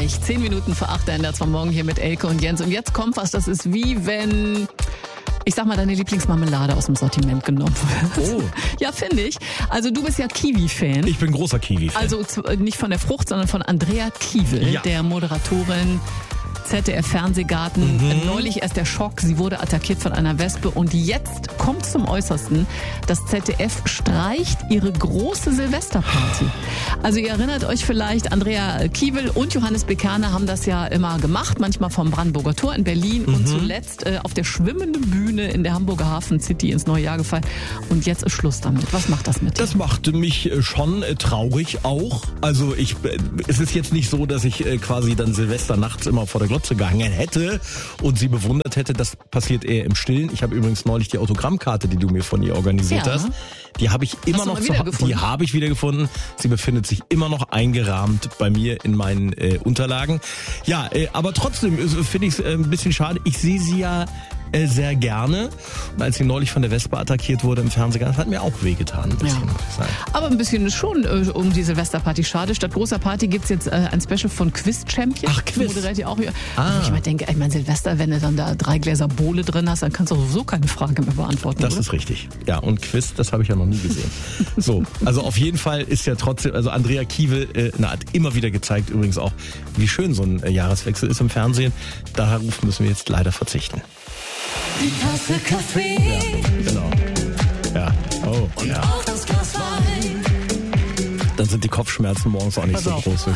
gleich. 10 Minuten vor 8 in der 2 Morgen hier mit Elke und Jens. Und jetzt kommt was, das ist wie wenn... Ich sag mal, deine Lieblingsmarmelade aus dem Sortiment genommen wird. Oh. Ja, finde ich. Also du bist ja Kiwi-Fan. Ich bin großer Kiwi-Fan. Also nicht von der Frucht, sondern von Andrea Kiewel, Ja. der Moderatorin ZDF-Fernsehgarten. Neulich erst der Schock, sie wurde attackiert von einer Wespe und jetzt kommt zum Äußersten, das ZDF streicht ihre große Silvesterparty. Also ihr erinnert euch vielleicht, Andrea Kiewel und Johannes Bekerner haben das ja immer gemacht, manchmal vom Brandenburger Tor in Berlin und zuletzt auf der schwimmenden Bühne in der Hamburger Hafen City ins neue Jahr gefallen. Und jetzt ist Schluss damit. Was macht das mit dir? Das machte mich schon traurig auch. Also es ist jetzt nicht so, dass ich quasi dann Silvester nachts immer vor der Glotze gehangen hätte und sie bewundert hätte. Das passiert eher im Stillen. Ich habe übrigens neulich die Autogrammkarte, die du mir von ihr organisiert Ja. hast. Die habe ich immer noch wiedergefunden? Die habe ich wiedergefunden. Sie befindet sich immer noch eingerahmt bei mir in meinen Unterlagen. Ja, aber trotzdem finde ich es ein bisschen schade. Ich sehe sie ja sehr gerne. Und als sie neulich von der Wespe attackiert wurde im Fernsehen, das hat mir auch wehgetan. Ein bisschen, Ja. muss ich sagen. Aber ein bisschen ist schon um die Silvesterparty schade. Statt großer Party gibt's jetzt ein Special von Quiz Champion. Ach, Quiz. Moderiert ja auch hier. Wo ich mir denke, ich meine, Silvester, wenn du dann da 3 Gläser Bowle drin hast, dann kannst du sowieso keine Frage mehr beantworten. Das oder? ist richtig. Ja, und Quiz, das habe ich ja noch nie gesehen. So, also auf jeden Fall ist ja trotzdem, also Andrea Kiewel hat immer wieder gezeigt übrigens auch, wie schön so ein Jahreswechsel ist im Fernsehen. Darauf müssen wir jetzt leider verzichten. Die Tasse Kaffee Genau. Ja. Oh, und ja. auch das Glas Wein. Dann sind die Kopfschmerzen morgens auch nicht Pass so auf. groß.